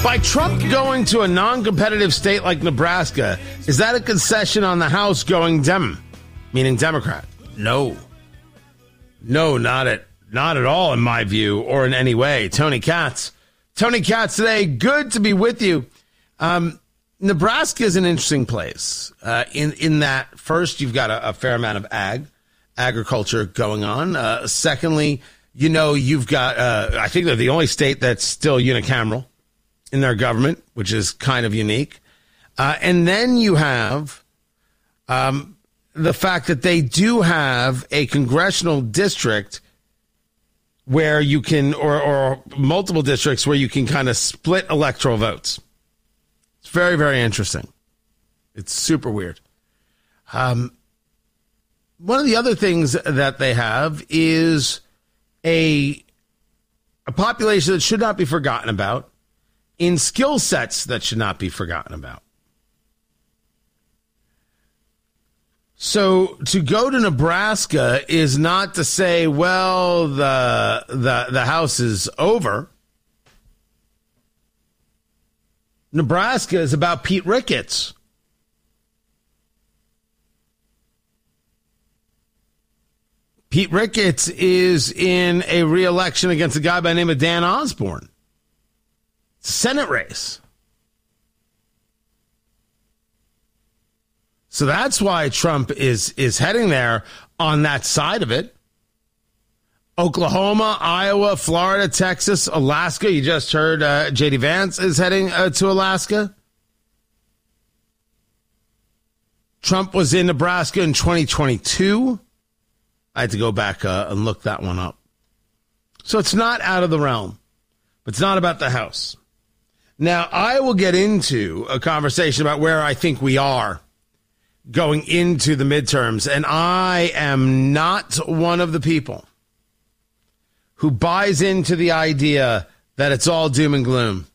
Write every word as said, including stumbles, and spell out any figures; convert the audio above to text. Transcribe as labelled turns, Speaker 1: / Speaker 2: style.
Speaker 1: By Trump going to a non-competitive state like Nebraska, is that a concession on the House going Dem, meaning Democrat? No. No, not at not at all in my view or in any way. Tony Katz. Tony Katz today, good to be with you. Um, Nebraska is an interesting place uh, in, in that, first, you've got a, a fair amount of ag, agriculture going on. Uh, secondly, you know, you've got, uh, I think they're the only state that's still unicameral in their government, which is kind of unique. Uh, and then you have um, the fact that they do have a congressional district where you can, or, or multiple districts where you can kind of split electoral votes. It's very, very interesting. It's super weird. Um, one of the other things that they have is a, a population that should not be forgotten about, in skill sets that should not be forgotten about. So to go to Nebraska is not to say, well, the the the House is over. Nebraska is about Pete Ricketts. Pete Ricketts is in a re-election against a guy by the name of Dan Osborne. Senate race. So that's why Trump is is heading there on that side of it. Oklahoma, Iowa, Florida, Texas, Alaska. You just heard uh, J D Vance is heading uh, to Alaska. Trump was in Nebraska in twenty twenty-two. I had to go back uh, and look that one up. So it's not out of the realm. But it's not about the House. Now, I will get into a conversation about where I think we are going into the midterms, and I am not one of the people who buys into the idea that it's all doom and gloom.